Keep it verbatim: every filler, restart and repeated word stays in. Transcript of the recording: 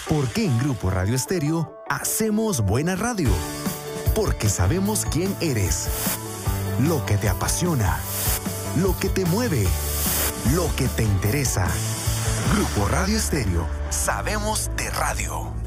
Porque en Grupo Radio Estéreo hacemos buena radio. Porque sabemos quién eres, lo que te apasiona, lo que te mueve, lo que te interesa. Grupo Radio Estéreo, sabemos de radio.